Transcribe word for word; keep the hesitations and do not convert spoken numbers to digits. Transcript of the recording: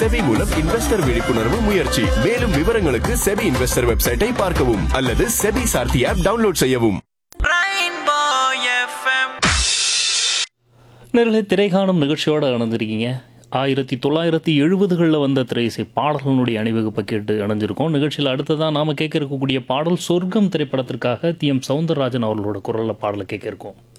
SEBI மூலம் investor விழிப்புணர்வு முயற்சி. மேலும் விவரங்களுக்கு செபி இன்வெஸ்டர் வெப்சைட்டை பார்க்கவும் அல்லது செபி சார்த்தி ஆப் டவுன்லோட் செய்யவும். நேரிலே திரைகாணும் நிகழ்ச்சியோடு இணைந்திருக்கீங்க. ஆயிரத்தி தொள்ளாயிரத்தி எழுபதுகளில் வந்த திரையிசை பாடல்களுடைய அணிவகுப்பை கேட்டு இணைஞ்சிருக்கோம். நிகழ்ச்சியில் அடுத்ததான் நாம் கேட்க இருக்கக்கூடிய பாடல் சொர்க்கம் திரைப்படத்திற்காக டி எம் சௌந்தரராஜன் அவர்களோட குரலில் பாடலை கேட்க இருக்கோம்.